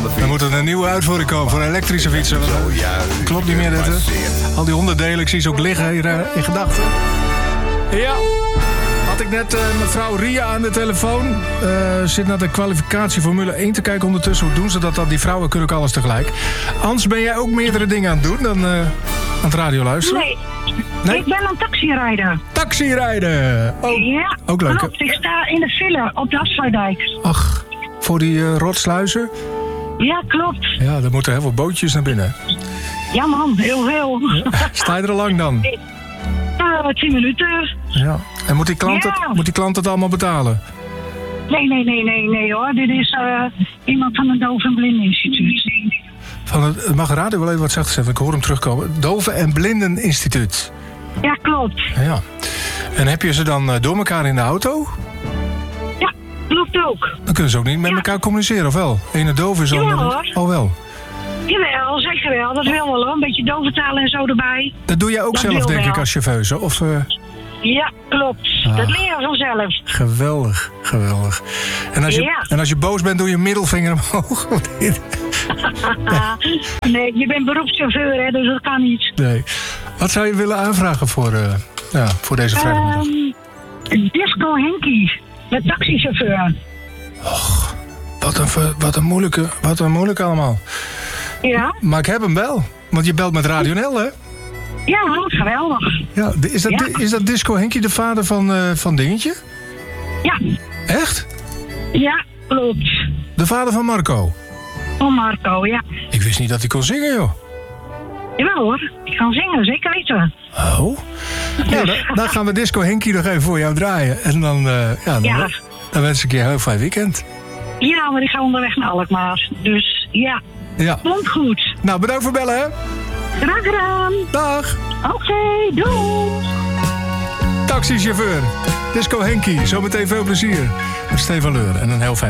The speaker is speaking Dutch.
van de fiets. Dan moet er een nieuwe uitvoering komen voor elektrische fietsen. Klopt niet meer dit, hè? Al die onderdelen, ik zie ze ook liggen hier in gedachten. Ja, had ik net mevrouw Ria aan de telefoon. Zit naar de kwalificatie Formule 1 te kijken ondertussen. Hoe doen ze dat dan? Die vrouwen kunnen ook alles tegelijk. Ans, ben jij ook meerdere dingen aan het doen dan aan het radio luisteren? Nee, ik ben een taxirijder. Taxirijden! Oh, ja, ook leuk. klopt. Ik sta in de file op de Afsluitdijk. Ach, voor die rotsluizen? Ja, klopt. Ja, er moeten heel veel bootjes naar binnen. Ja man, heel veel. Sta je er al lang dan? 10 minuten. Ja. En moet die klant het allemaal betalen? Nee hoor. Dit is iemand van het Doof- en Blindeninstituut. Mag radio wel even wat zachter zeggen? Ik hoor hem terugkomen. Dove- en Blindeninstituut. Ja, klopt. Ja. En heb je ze dan door elkaar in de auto? Ja, klopt ook. Dan kunnen ze ook niet met elkaar communiceren, of wel? Ene doof is dan... Ja, hoor. Oh, wel. Jawel, zeker wel. Dat wil wel hoor. Een beetje doventaal en zo erbij. Dat doe jij ook Dat zelf, wil denk wel. ik, als chauffeuse? Of... Ja, klopt. Dat leer je vanzelf. Geweldig, geweldig. En als je boos bent, doe je middelvinger omhoog. Nee, je bent beroepschauffeur, hè, dus dat kan niet. Nee. Wat zou je willen aanvragen voor deze vrijdag? Disco Henkie, de taxichauffeur. Och, wat een moeilijke allemaal. Ja? Maar ik heb hem wel. Want je belt met Radio NL, hè? Ja, geweldig. Ja, is dat Disco Henkie de vader van Dingetje? Ja. Echt? Ja, klopt. De vader van Marco? Van Marco, ja. Ik wist niet dat hij kon zingen, joh. Jawel hoor, ik kan zingen, zeker weten. Oh. Nou, dan gaan we Disco Henkie nog even voor jou draaien. En dan wens ik je een heel fijn weekend. Ja, maar ik ga onderweg naar Alkmaar. Dus ja, komt goed. Nou, bedankt voor bellen, hè? Graag gedaan. Dag. Oké, doei. Taxichauffeur, Disco Henkie. Zometeen veel plezier met Stefan Leur. En een heel fijn